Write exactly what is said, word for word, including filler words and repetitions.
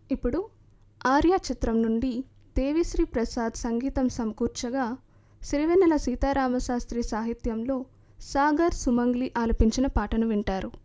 ఇప్పుడు ఆర్య చిత్రం నుండి దేవిశ్రీ ప్రసాద్ సంగీతం సమకూర్చగా సిరివెన్నెల సీతారామశాస్త్రి సాహిత్యంలో సాగర్ సుమంగ్లి ఆలపించిన పాటను వింటారు.